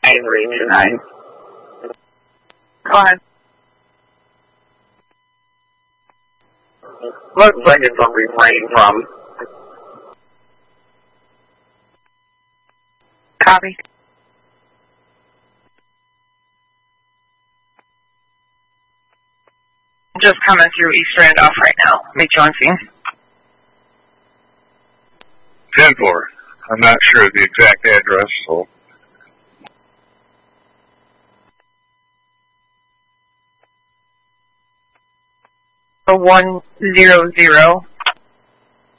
9329. Go ahead. Looks like it's a refrain from. Copy. Just coming through East Randolph right now. Meet you on scene. 10-4. I'm not sure of the exact address, so. The 100